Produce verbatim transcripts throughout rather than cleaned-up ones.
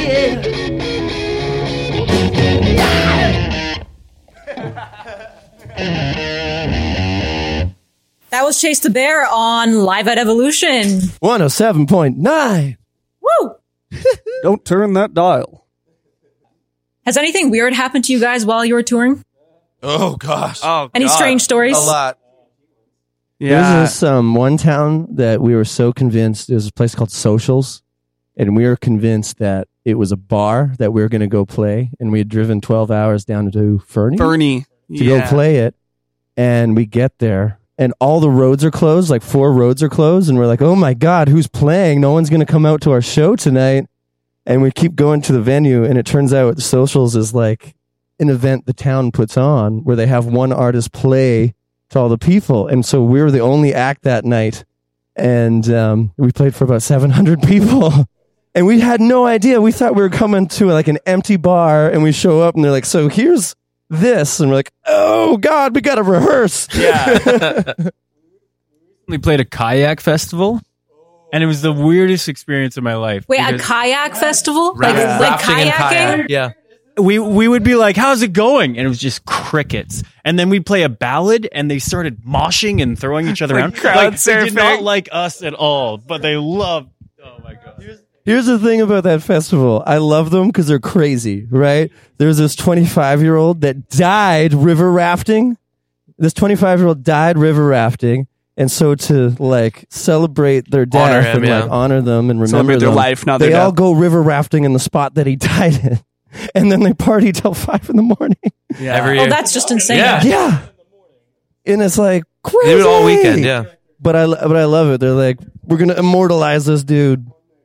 That was Chase the Bear on Live at Evolution. one oh seven point nine. Woo! Don't turn that dial. Has anything weird happened to you guys while you were touring? Oh, gosh. Oh, Any God. strange stories? A lot. Yeah. There's this um, one town that we were so convinced, there's a place called Socials, and we were convinced that it was a bar that we were going to go play, and we had driven twelve hours down to Fernie, Fernie. to Yeah. go play it, and we get there, and all the roads are closed, like four roads are closed, and we're like, oh my God, who's playing? No one's going to come out to our show tonight. And we keep going to the venue, and it turns out Socials is like an event the town puts on where they have one artist play to all the people. And so we were the only act that night, and um, we played for about seven hundred people. And we had no idea. We thought we were coming to like an empty bar, and we show up, and they're like, so here's this. And we're like, oh God, we got to rehearse. Yeah. We played a kayak festival, and it was the weirdest experience of my life. Wait, a because kayak festival? Ra- like like rafting and kayaking? kayak. Yeah. we we would be like, how's it going? And it was just crickets. And then we'd play a ballad, and they started moshing and throwing each other Like around. crowd Like, they did surfing. not like us at all, but they loved. Oh my God. Here's the thing about that festival. I love them because they're crazy, right? There's this twenty-five-year-old that died river rafting. This twenty-five-year-old died river rafting. And so to like celebrate their death Honor him, and yeah. like honor them and remember Celebrate their them, life, not they their all death. go river rafting in the spot that he died in. And then they party till five in the morning. Yeah. Every Oh, year. that's just insane. Yeah. Yeah. And it's like crazy. They do it all weekend, yeah. But I, but I love it. They're like, we're going to immortalize this dude.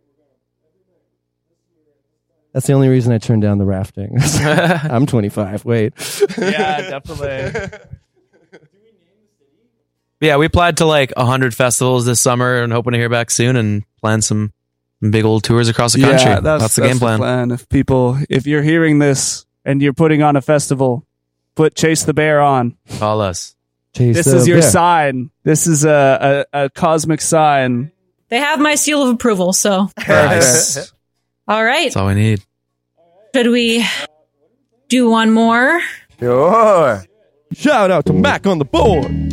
That's the only reason I turned down the rafting. I'm twenty-five. Wait. Yeah, definitely. Yeah, we applied to like one hundred festivals this summer and hoping to hear back soon and plan some big old tours across the country. Yeah, that's, that's the game plan. plan. If people, if you're hearing this and you're putting on a festival, put Chase the Bear on. Call us. Chase This the is your bear. sign. This is a, a, a cosmic sign. They have my seal of approval, so. Nice. All right. That's all we need. Should we do one more? Sure. Shout out to Mac on the board.